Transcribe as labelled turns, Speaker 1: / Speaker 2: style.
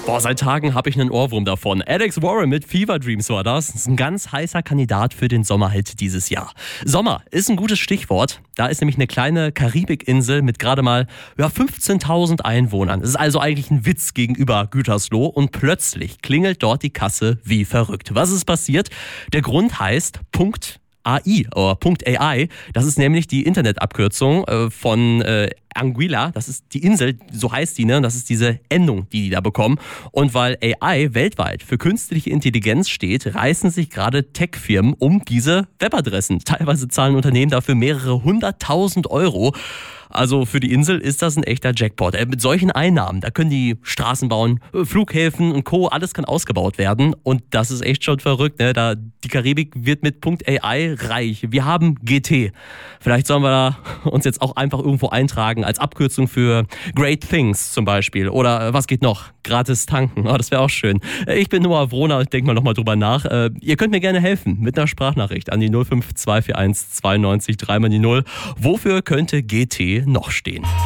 Speaker 1: Boah, seit Tagen habe ich einen Ohrwurm davon. Alex Warren mit Fever Dreams war das. Das ist ein ganz heißer Kandidat für den Sommerhit dieses Jahr. Sommer ist ein gutes Stichwort. Da ist nämlich eine kleine Karibikinsel mit gerade mal 15.000 Einwohnern. Das ist also eigentlich ein Witz gegenüber Gütersloh. Und plötzlich klingelt dort die Kasse wie verrückt. Was ist passiert? Der Grund heißt .ai oder .ai. Das ist nämlich die Internetabkürzung von Anguilla, das ist die Insel, so heißt die, ne? Das ist diese Endung, die da bekommen. Und weil AI weltweit für künstliche Intelligenz steht, reißen sich gerade Tech-Firmen um diese Webadressen. Teilweise zahlen Unternehmen dafür mehrere 100.000 Euro. Also für die Insel ist das ein echter Jackpot. Mit solchen Einnahmen, da können die Straßen bauen, Flughäfen und Co., alles kann ausgebaut werden. Und das ist echt schon verrückt, ne? Die Karibik wird mit .ai reich. Wir haben GT. Vielleicht sollen wir da uns jetzt auch einfach irgendwo eintragen als Abkürzung für Great Things zum Beispiel. Oder was geht noch? Gratis tanken. Oh, das wäre auch schön. Ich bin Noah Wrohner, ich denke mal nochmal drüber nach. Ihr könnt mir gerne helfen mit einer Sprachnachricht an die 05241 92 3 mal die 0. Wofür könnte GT noch stehen?